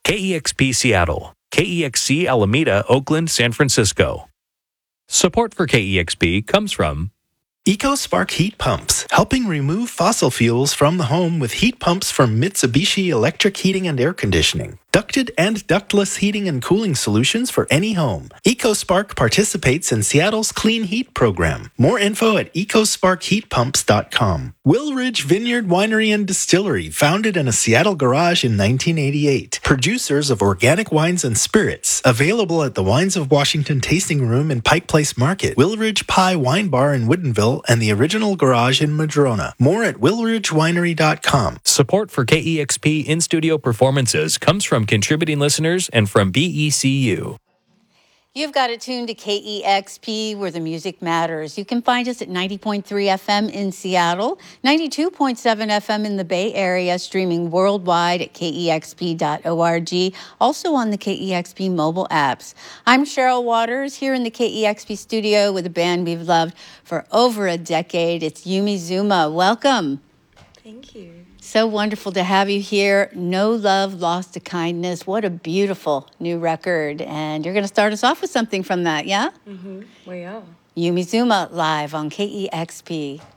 KEXP Seattle, KEXC Alameda, Oakland, San Francisco. Support for KEXP comes from EcoSpark Heat Pumps, helping remove fossil fuels from the home with heat pumps from Mitsubishi Electric Heating and Air Conditioning. Ducted and ductless heating and cooling solutions for any home. EcoSpark participates in Seattle's Clean Heat program. More info at ecosparkheatpumps.com. Willridge Vineyard Winery and Distillery, founded in a Seattle garage in 1988. Producers of organic wines and spirits, available at the Wines of Washington Tasting Room in Pike Place Market, Willridge Pie Wine Bar in Woodinville, and the original garage in Madrona. More at willridgewinery.com. Support for KEXP in-studio performances comes from contributing listeners and from BECU. You've got it tuned to KEXP, where the music matters. You can find us at 90.3 FM in Seattle, 92.7 FM in the Bay Area, streaming worldwide at kexp.org, also on the KEXP mobile apps. I'm Cheryl Waters, here in the KEXP studio with a band we've loved for over a decade. It's Yumi Zuma. Welcome. Thank you. So wonderful to have you here. No Love Lost to Kindness. What a beautiful new record. And you're going to start us off with something from that, yeah? Mm-hmm. We are. Yumi Zuma live on KEXP.